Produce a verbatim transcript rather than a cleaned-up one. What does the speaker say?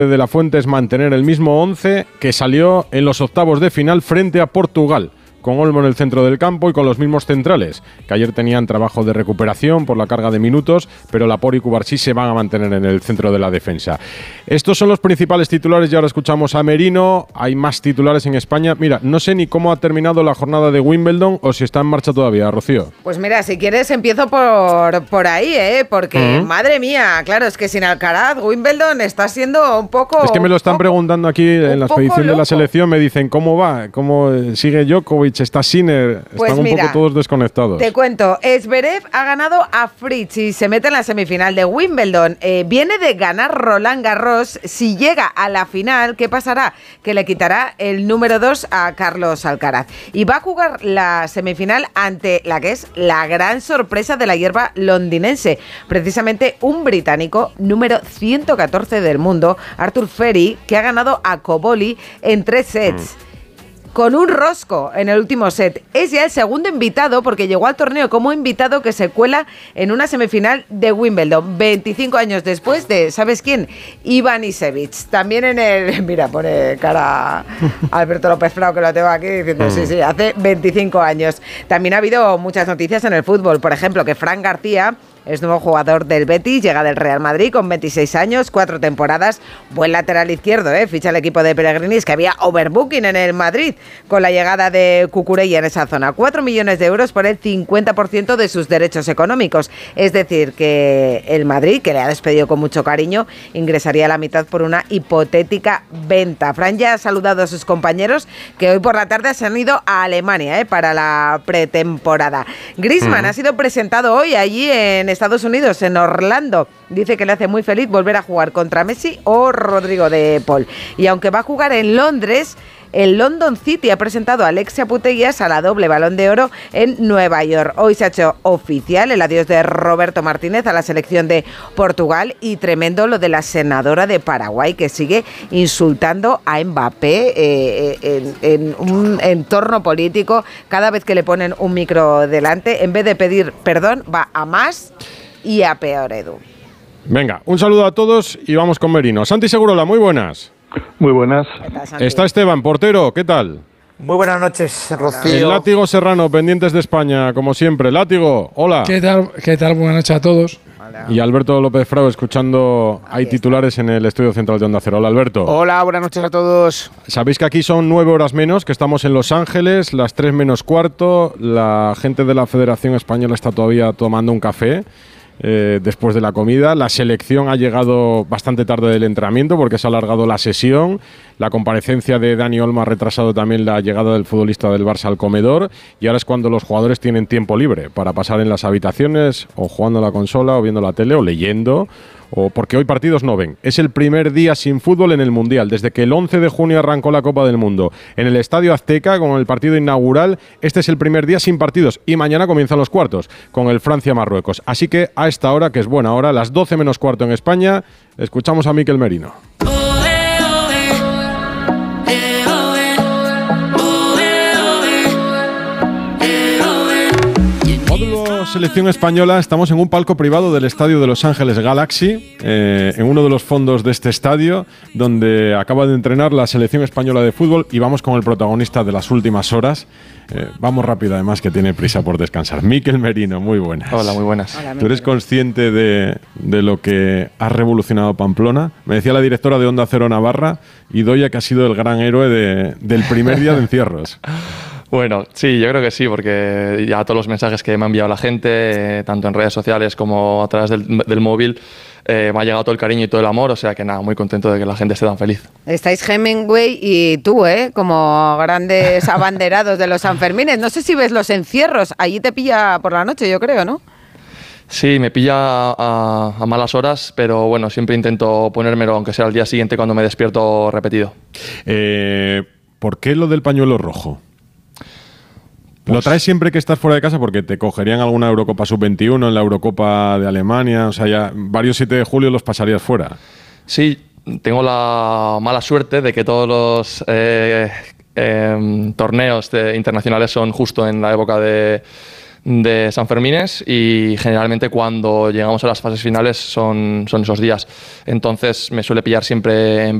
de la Fuente es mantener el mismo once que salió en los octavos de final frente a Portugal, con Olmo en el centro del campo y con los mismos centrales, que ayer tenían trabajo de recuperación por la carga de minutos, pero Laporte y Cubarsí se van a mantener en el centro de la defensa. Estos son los principales titulares y ahora escuchamos a Merino. Hay más titulares en España. Mira, no sé ni cómo ha terminado la jornada de Wimbledon o si está en marcha todavía, Rocío. Pues mira, si quieres empiezo por, por ahí, ¿eh? Porque, uh-huh. madre mía, claro, es que sin Alcaraz, Wimbledon está siendo un poco... Es que me lo están poco, preguntando aquí en la expedición de la selección, me dicen, ¿cómo va? ¿Cómo sigue Djokovic? Está Sinner, pues están mira, un poco todos desconectados. Te cuento, Zverev ha ganado a Fritz y se mete en la semifinal de Wimbledon. Eh, viene de ganar Roland Garros. Si llega a la final, ¿qué pasará? Que le quitará el número dos a Carlos Alcaraz. Y va a jugar la semifinal ante la que es la gran sorpresa de la hierba londinense. Precisamente un británico, número ciento catorce del mundo, Arthur Ferry, que ha ganado a Cobolli en tres sets. Mm. Con un rosco en el último set. Es ya el segundo invitado, porque llegó al torneo como invitado que se cuela en una semifinal de Wimbledon, veinticinco años después de, ¿sabes quién? Iván Isevich. También en el... Mira, pone cara Alberto López Frao, que lo tengo aquí, diciendo, sí, sí, hace veinticinco años. También ha habido muchas noticias en el fútbol. Por ejemplo, que Fran García es nuevo jugador del Betis, llega del Real Madrid con veintiséis años, cuatro temporadas, buen lateral izquierdo, ¿eh? Ficha el equipo de Pellegrini, que había overbooking en el Madrid con la llegada de Cucurella en esa zona. cuatro millones de euros por el cincuenta por ciento de sus derechos económicos. Es decir, que el Madrid, que le ha despedido con mucho cariño, ingresaría la mitad por una hipotética venta. Fran ya ha saludado a sus compañeros, que hoy por la tarde se han ido a Alemania, ¿eh? Para la pretemporada. Griezmann mm. ha sido presentado hoy allí en Estados Unidos, en Orlando. Dice que le hace muy feliz volver a jugar contra Messi o Rodrigo de Paul. Y aunque va a jugar en Londres, el London City ha presentado a Alexia Putellas a la doble Balón de Oro en Nueva York. Hoy se ha hecho oficial el adiós de Roberto Martínez a la selección de Portugal, y tremendo lo de la senadora de Paraguay, que sigue insultando a Mbappé eh, en, en un entorno político. Cada vez que le ponen un micro delante, en vez de pedir perdón, va a más y a peor, Edu. Venga, un saludo a todos y vamos con Merino. Santi Segurola, muy buenas. Muy buenas. Está Esteban, portero, ¿qué tal? Muy buenas noches, Rocío. El Látigo Serrano, pendientes de España, como siempre. Látigo, hola. ¿Qué tal? ¿Qué tal? Buenas noches a todos. Hola. Y Alberto López Frao, escuchando, hay titulares en el estudio central de Onda Cero. Hola, Alberto. Hola, buenas noches a todos. Sabéis que aquí son nueve horas menos, que estamos en Los Ángeles, las tres menos cuarto. La gente de la Federación Española está todavía tomando un café. Eh, después de la comida. La selección ha llegado bastante tarde del entrenamiento porque se ha alargado la sesión. La comparecencia de Dani Olmo ha retrasado también la llegada del futbolista del Barça al comedor, y ahora es cuando los jugadores tienen tiempo libre para pasar en las habitaciones o jugando a la consola o viendo la tele o leyendo, o porque hoy partidos no ven. Es el primer día sin fútbol en el Mundial, desde que el once de junio arrancó la Copa del Mundo en el Estadio Azteca con el partido inaugural. Este es el primer día sin partidos y mañana comienzan los cuartos con el Francia-Marruecos. Así que a esta hora, que es buena hora, las doce menos cuarto en España, escuchamos a Mikel Merino. Selección española, estamos en un palco privado del estadio de Los Ángeles Galaxy, eh, en uno de los fondos de este estadio, donde acaba de entrenar la selección española de fútbol, y vamos con el protagonista de las últimas horas. Eh, vamos rápido, además, que tiene prisa por descansar. Mikel Merino, muy buenas. Hola, muy buenas. Hola, ¿Tú eres consciente de, de lo que ha revolucionado Pamplona? Me decía la directora de Onda Cero Navarra, Idoia, que ha sido el gran héroe de, del primer día de encierros. Bueno, sí, yo creo que sí, porque ya todos los mensajes que me ha enviado la gente, eh, tanto en redes sociales como a través del, del móvil, eh, me ha llegado todo el cariño y todo el amor, o sea que nada, muy contento de que la gente esté tan feliz. Estáis Hemingway y tú, ¿eh? Como grandes abanderados de los Sanfermines. No sé si ves los encierros, allí te pilla por la noche, yo creo, ¿no? Sí, me pilla a, a malas horas, pero bueno, siempre intento ponérmelo, aunque sea al día siguiente cuando me despierto repetido. Eh, ¿Por qué lo del pañuelo rojo? Pues, ¿Lo traes siempre que estás fuera de casa? Porque te cogerían alguna Eurocopa sub veintiuno, en la Eurocopa de Alemania, o sea, ya varios siete de julio los pasarías fuera. Sí, tengo la mala suerte de que todos los eh, eh, torneos de, internacionales son justo en la época de, de San Fermines y generalmente cuando llegamos a las fases finales son, son esos días. Entonces me suele pillar siempre en